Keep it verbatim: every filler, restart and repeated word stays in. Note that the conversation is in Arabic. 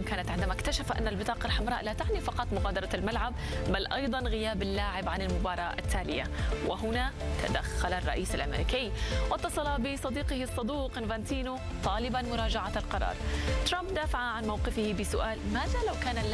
كانت عندما اكتشف أن البطاقة الحمراء لا تعني فقط مغادرة الملعب بل أيضا غياب اللاعب عن المباراة التالية. وهنا تدخل الرئيس الأمريكي واتصل بصديقه الصدوق إنفانتينو طالبا مراجعة القرار. ترامب دافع عن موقفه بسؤال: ماذا لو كان